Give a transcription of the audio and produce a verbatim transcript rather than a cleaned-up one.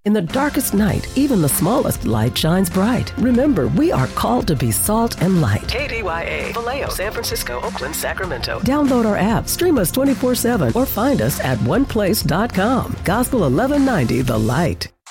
In the darkest night, even the smallest light shines bright. Remember, we are called to be salt and light. K D Y A, Vallejo, San Francisco, Oakland, Sacramento. Download our app, stream us twenty-four seven, or find us at one place dot com. Gospel eleven ninety, The Light.